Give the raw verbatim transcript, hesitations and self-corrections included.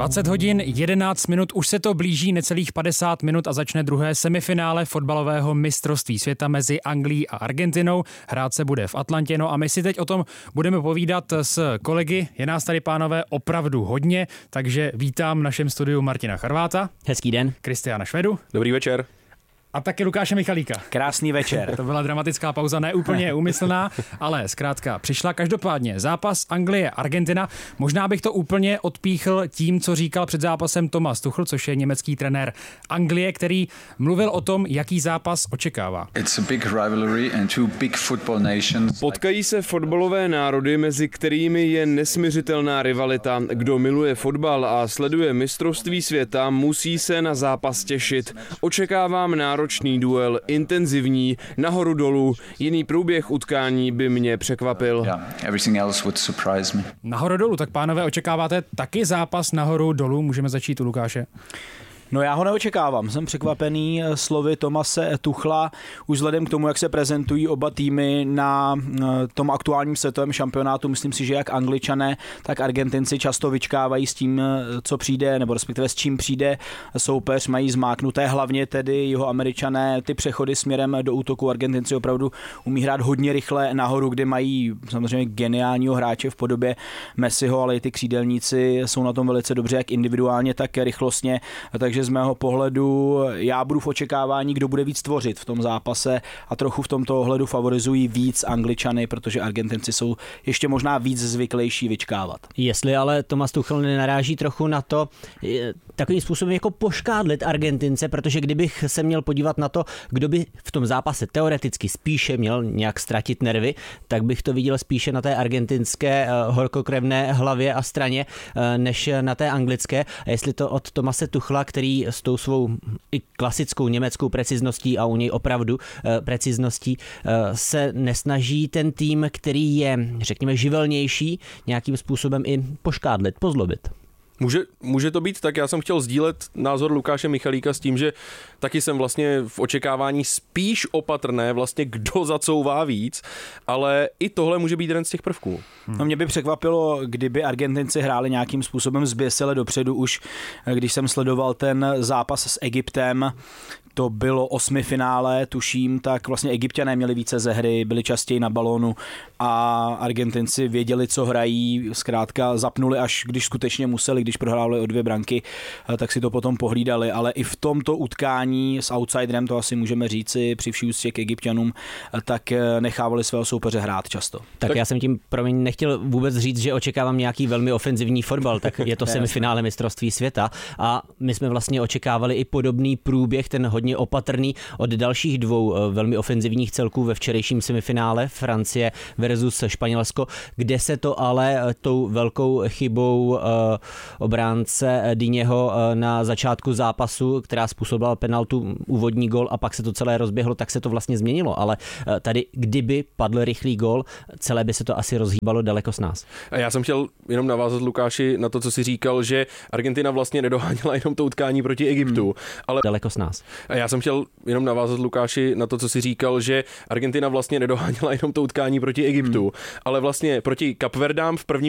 dvacet hodin, jedenáct minut, už se to blíží necelých padesát minut a začne druhé semifinále fotbalového mistrovství světa mezi Anglií a Argentinou. Hrát se bude v Atlantě, no a my si teď o tom budeme povídat s kolegy. Je nás tady, pánové, opravdu hodně, takže vítám v našem studiu Martina Charváta. Hezký den. Kristiána Švedu. Dobrý večer. A taky Lukáše Michalíka. Krásný večer. To byla dramatická pauza, ne úplně úmyslná, ale zkrátka přišla. Každopádně zápas Anglie-Argentina. Možná bych to úplně odpíchl tím, co říkal před zápasem Thomas Tuchel, což je německý trenér Anglie, který mluvil o tom, jaký zápas očekává. Potkají se fotbalové národy, mezi kterými je nesmiřitelná rivalita. Kdo miluje fotbal a sleduje mistrovství světa, musí se na zápas těšit. Očekávám národ Roční duel, intenzivní, nahoru dolů. Jiný průběh utkání by mě překvapil. Nahoru dolů, tak pánové, očekáváte taky zápas nahoru dolů? Můžeme začít u Lukáše. No já ho neočekávám, jsem překvapený slovy Thomase Tuchla, už vzhledem k tomu, jak se prezentují oba týmy na tom aktuálním světovém šampionátu. Myslím si, že jak Angličané, tak Argentinci často vyčkávají s tím, co přijde, nebo respektive s čím přijde soupeř, mají zmáknuté, hlavně tedy jeho Američané ty přechody směrem do útoku. Argentinci opravdu umí hrát hodně rychle nahoru, kde mají samozřejmě geniálního hráče v podobě Messiho, ale i ty křídelníci jsou na tom velice dobře, jak individuálně, tak rychlostně, takže z mého pohledu já budu v očekávání, kdo bude víc tvořit v tom zápase a trochu v tomto ohledu favorizují víc Angličany, protože Argentinci jsou ještě možná víc zvyklejší vyčkávat. Jestli ale Thomas Tuchel nenaráží trochu na to takovým způsobem jako poškádlit Argentince, protože kdybych se měl podívat na to, kdo by v tom zápase teoreticky spíše měl nějak ztratit nervy, tak bych to viděl spíše na té argentinské horkokrevné hlavě a straně, než na té anglické. A jestli to od Thomase Tuchla, který s tou svou i klasickou německou precizností a u něj opravdu precizností se nesnaží ten tým, který je, řekněme, živelnější, nějakým způsobem i poškádlit, pozlobit. Může, může to být tak, já jsem chtěl sdílet názor Lukáše Michalíka s tím, že taky jsem vlastně v očekávání spíš opatrné, vlastně kdo zacouvá víc, ale i tohle může být jeden z těch prvků. No mě by překvapilo, kdyby Argentinci hráli nějakým způsobem zběsile dopředu, už když jsem sledoval ten zápas s Egyptem, to bylo osmifinále, tuším, tak vlastně Egypťané měli více ze hry, byli častěji na balónu a Argentinci věděli, co hrají, zkrátka zapnuli, až když skutečně museli, když prohráli o dvě branky, tak si to potom pohlídali, ale i v tomto utkání s outsiderem, to asi můžeme říci, při vší úctě k Egypťanům, tak nechávali svého soupeře hrát často. Tak, tak já jsem tím, promiň, nechtěl vůbec říct, že očekávám nějaký velmi ofenzivní fotbal, tak je to semifinále mistrovství světa a my jsme vlastně očekávali i podobný průběh, ten hodně opatrný od dalších dvou velmi ofenzivních celků ve včerejším semifinále Francie versus Španělsko, kde se to ale tou velkou chybou obránce Diněho na začátku zápasu, která způsobila penaltu, úvodní gól a pak se to celé rozběhlo, tak se to vlastně změnilo, ale tady kdyby padl rychlý gól, celé by se to asi rozhýbalo daleko s nás. A já jsem chtěl jenom navázat, Lukáši, na to, co jsi říkal, že Argentina vlastně nedoháněla jenom to utkání proti Egyptu, hmm. ale daleko s nás. A já jsem chtěl jenom navázat, Lukáši, na to, co jsi říkal, že Argentina vlastně nedoháněla jenom to utkání proti Egyptu, hmm. ale vlastně proti Kapverdám v prvním